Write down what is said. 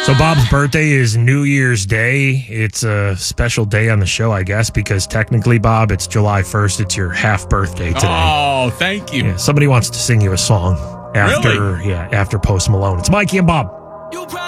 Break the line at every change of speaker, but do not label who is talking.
So Bob's birthday is New Year's Day. It's a special day on the show, I guess, because technically, Bob, it's July 1st. It's your half birthday today.
Oh, thank you.
Yeah, somebody wants to sing you a song after,
Really?
after Post Malone. It's Mikey and Bob.